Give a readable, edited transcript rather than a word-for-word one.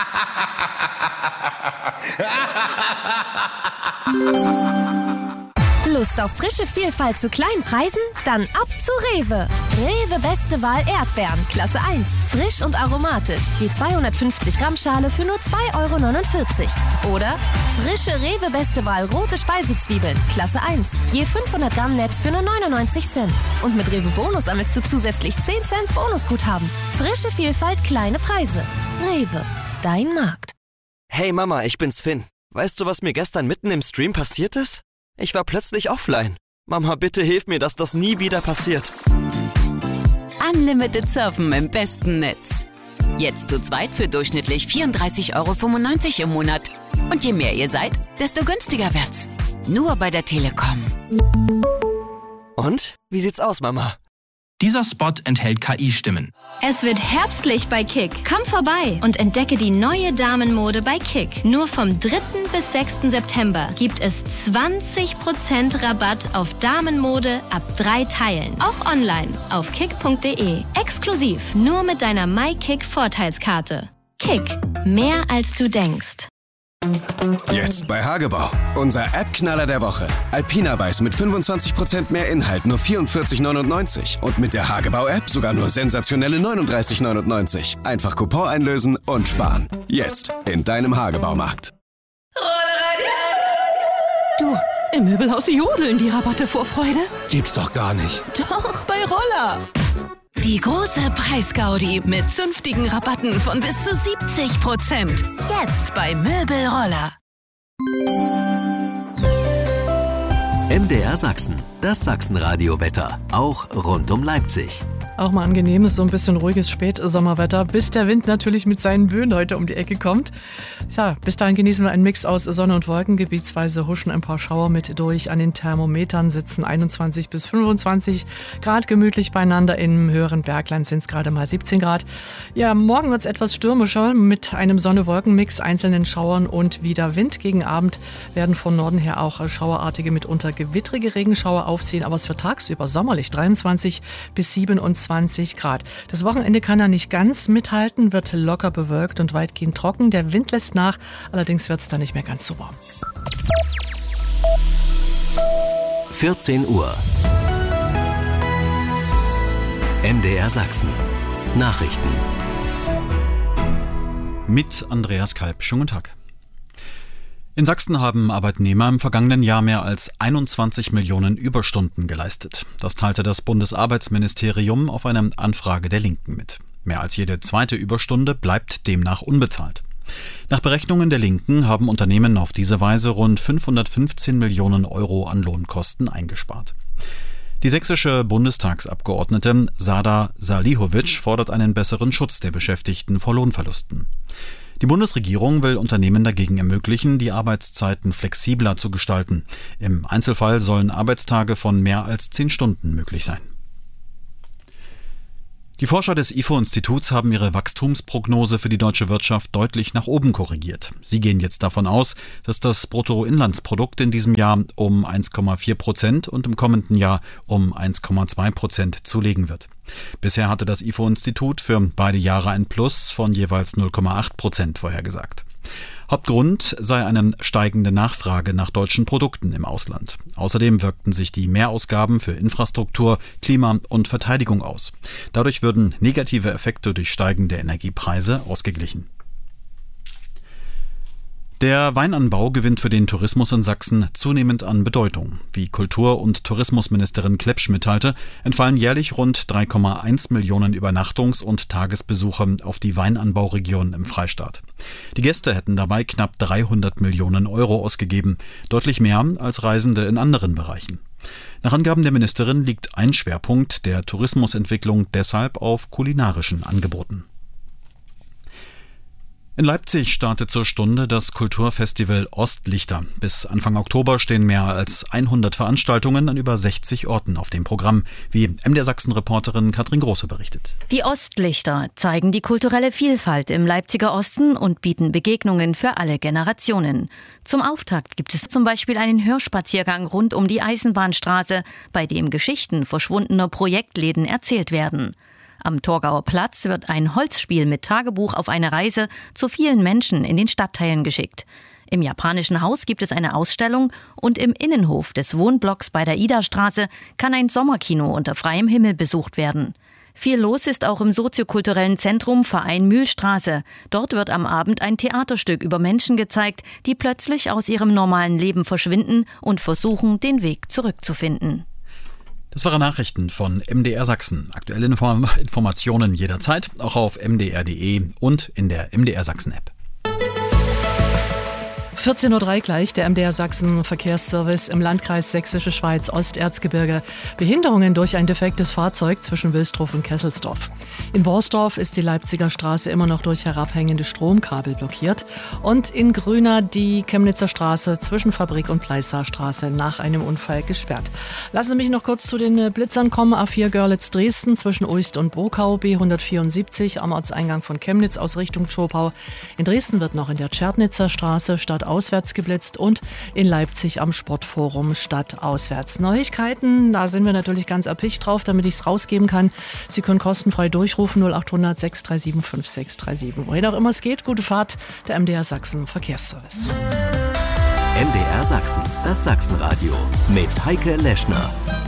Lust auf frische Vielfalt zu kleinen Preisen? Dann ab zu Rewe. Rewe Beste Wahl Erdbeeren, Klasse 1. Frisch und aromatisch. Je 250 Gramm Schale für nur 2,49 €. Oder frische Rewe Beste Wahl rote Speisezwiebeln, Klasse 1. Je 500 Gramm Netz für nur 99 Cent. Und mit Rewe Bonus sammelst du zusätzlich 10 Cent Bonusguthaben. Frische Vielfalt, kleine Preise. Rewe, dein Markt. Hey Mama, ich bin's Finn. Weißt du, was mir gestern mitten im Stream passiert ist? Ich war plötzlich offline. Mama, bitte hilf mir, dass das nie wieder passiert. Unlimited Surfen im besten Netz. Jetzt zu zweit für durchschnittlich 34,95 € im Monat. Und je mehr ihr seid, desto günstiger wird's. Nur bei der Telekom. Und? Wie sieht's aus, Mama? Dieser Spot enthält KI-Stimmen. Es wird herbstlich bei Kick. Komm vorbei und entdecke die neue Damenmode bei Kick. Nur vom 3. bis 6. September gibt es 20% Rabatt auf Damenmode ab 3 Teilen. Auch online auf kick.de. Exklusiv nur mit deiner MyKick-Vorteilskarte. Kick. Mehr als du denkst. Jetzt bei Hagebau. Unser App-Knaller der Woche. Alpina Weiß mit 25% mehr Inhalt, nur 44,99 €. Und mit der Hagebau-App sogar nur sensationelle 39,99 €. Einfach Coupon einlösen und sparen. Jetzt in deinem Hagebaumarkt. Du, im Möbelhaus jodeln die Rabatte vor Freude. Gibt's doch gar nicht. Doch, bei Roller. Die große Preisgaudi mit zünftigen Rabatten von bis zu 70%. Jetzt bei Möbelroller. MDR Sachsen, das Sachsenradio-Wetter, auch rund um Leipzig. Auch mal angenehmes, so ein bisschen ruhiges Spätsommerwetter, bis der Wind natürlich mit seinen Böen heute um die Ecke kommt. Ja, bis dahin genießen wir einen Mix aus Sonne und Wolken. Gebietsweise huschen ein paar Schauer mit durch. An den Thermometern sitzen 21 bis 25 Grad gemütlich beieinander. Im höheren Bergland sind es gerade mal 17 Grad. Ja, morgen wird es etwas stürmischer mit einem Sonne-Wolken-Mix, einzelnen Schauern und wieder Wind. Gegen Abend werden von Norden her auch schauerartige, mitunter gewittrige Regenschauer aufziehen. Aber es wird tagsüber sommerlich, 23 bis 27 Grad. Das Wochenende kann er nicht ganz mithalten, wird locker bewölkt und weitgehend trocken. Der Wind lässt nach, allerdings wird es dann nicht mehr ganz so warm. 14 Uhr. MDR Sachsen. Nachrichten. Mit Andreas Kalb. Schönen guten Tag. In Sachsen haben Arbeitnehmer im vergangenen Jahr mehr als 21 Millionen Überstunden geleistet. Das teilte das Bundesarbeitsministerium auf eine Anfrage der Linken mit. Mehr als jede zweite Überstunde bleibt demnach unbezahlt. Nach Berechnungen der Linken haben Unternehmen auf diese Weise rund 515 Millionen € an Lohnkosten eingespart. Die sächsische Bundestagsabgeordnete Sada Salihovic fordert einen besseren Schutz der Beschäftigten vor Lohnverlusten. Die Bundesregierung will Unternehmen dagegen ermöglichen, die Arbeitszeiten flexibler zu gestalten. Im Einzelfall sollen Arbeitstage von mehr als 10 Stunden möglich sein. Die Forscher des IFO-Instituts haben ihre Wachstumsprognose für die deutsche Wirtschaft deutlich nach oben korrigiert. Sie gehen jetzt davon aus, dass das Bruttoinlandsprodukt in diesem Jahr um 1,4% und im kommenden Jahr um 1,2% zulegen wird. Bisher hatte das IFO-Institut für beide Jahre ein Plus von jeweils 0,8% vorhergesagt. Hauptgrund sei eine steigende Nachfrage nach deutschen Produkten im Ausland. Außerdem wirkten sich die Mehrausgaben für Infrastruktur, Klima und Verteidigung aus. Dadurch würden negative Effekte durch steigende Energiepreise ausgeglichen. Der Weinanbau gewinnt für den Tourismus in Sachsen zunehmend an Bedeutung. Wie Kultur- und Tourismusministerin Klepsch mitteilte, entfallen jährlich rund 3,1 Millionen Übernachtungs- und Tagesbesucher auf die Weinanbauregion im Freistaat. Die Gäste hätten dabei knapp 300 Millionen € ausgegeben, deutlich mehr als Reisende in anderen Bereichen. Nach Angaben der Ministerin liegt ein Schwerpunkt der Tourismusentwicklung deshalb auf kulinarischen Angeboten. In Leipzig startet zur Stunde das Kulturfestival Ostlichter. Bis Anfang Oktober stehen mehr als 100 Veranstaltungen an über 60 Orten auf dem Programm, wie MDR Sachsen-Reporterin Katrin Große berichtet. Die Ostlichter zeigen die kulturelle Vielfalt im Leipziger Osten und bieten Begegnungen für alle Generationen. Zum Auftakt gibt es zum Beispiel einen Hörspaziergang rund um die Eisenbahnstraße, bei dem Geschichten verschwundener Projektläden erzählt werden. Am Torgauer Platz wird ein Holzspiel mit Tagebuch auf eine Reise zu vielen Menschen in den Stadtteilen geschickt. Im Japanischen Haus gibt es eine Ausstellung und im Innenhof des Wohnblocks bei der Idastraße kann ein Sommerkino unter freiem Himmel besucht werden. Viel los ist auch im soziokulturellen Zentrum Verein Mühlstraße. Dort wird am Abend ein Theaterstück über Menschen gezeigt, die plötzlich aus ihrem normalen Leben verschwinden und versuchen, den Weg zurückzufinden. Das waren Nachrichten von MDR Sachsen. Aktuelle Informationen jederzeit, auch auf mdr.de und in der MDR Sachsen-App. 14.03 Uhr gleich, der MDR Sachsen Verkehrsservice im Landkreis Sächsische Schweiz, Osterzgebirge. Behinderungen durch ein defektes Fahrzeug zwischen Wilsdruff und Kesselsdorf. In Borsdorf ist die Leipziger Straße immer noch durch herabhängende Stromkabel blockiert. Und in Grüna die Chemnitzer Straße zwischen Fabrik und Pleissarstraße nach einem Unfall gesperrt. Lassen Sie mich noch kurz zu den Blitzern kommen. A4 Görlitz-Dresden zwischen Uist und Brokau, B174 am Ortseingang von Chemnitz aus Richtung Zschopau. In Dresden wird noch in der Tschernitzer Straße stadtauswärts geblitzt und in Leipzig am Sportforum stadtauswärts. Neuigkeiten, da sind wir natürlich ganz erpicht drauf, damit ich es rausgeben kann. Sie können kostenfrei durchrufen 0800 637 5637. Wohin auch immer es geht, gute Fahrt, der MDR Sachsen Verkehrsservice. MDR Sachsen, das Sachsenradio mit Heike Leschner.